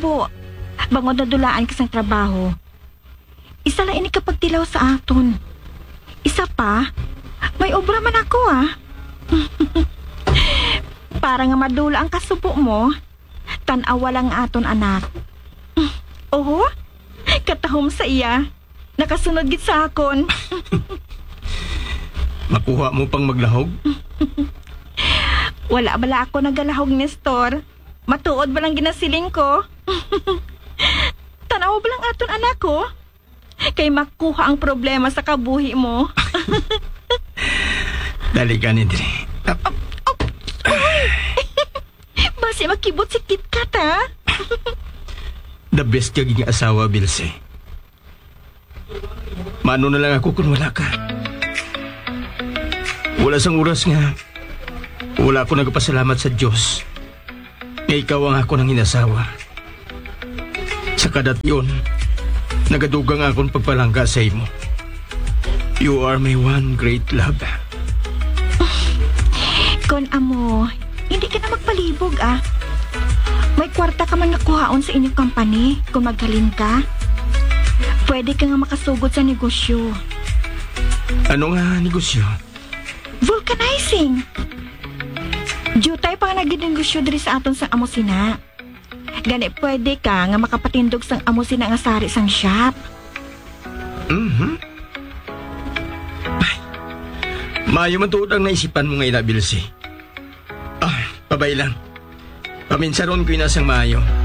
kasubo. Bangod na dulaan ka sang trabaho. Isa lang ini kapag tilaw sa aton. Isa pa, may obra man ako Para nga madula ang kasubo mo, tanawa lang aton anak. Oo, katahom sa iya. Nakasunod gid sa akon. Makuha mo pang maglahog? Wala bala ako nagalahog, Nestor. Matuod ba lang ginasiling ko? Tanaw ba lang aton anak ko? Kay makuha ang problema sa kabuhi mo. Dali ka ni Dre. Basi makibot si KitKat, ha? The best kaging asawa, Bilse. Mano na lang ako kung wala ka. Wala sang oras nga. Wala ako nagpasalamat sa Diyos. Nga ikaw ang ako ng inasawa. Sa kadat yun, nagadugang akong pagpalangga sa imo. You are my one great love. Kon amo, hindi ka na magpalibog, May kwarta ka man nakuhaon sa inyong company kung maghalin ka. Pwede ka nga makasugod sa negosyo. Ano nga negosyo? Vulcanizing. Jutay pa nga naging-negosyo diri sa aton sa amosina. Gani pwede ka nga makapatindog sang amosina nga sari sang shop. Ay, maayo man tuod ang naisipan mo nga ina, Bilse. Pabay lang. Paminsaron ko inasang maayo.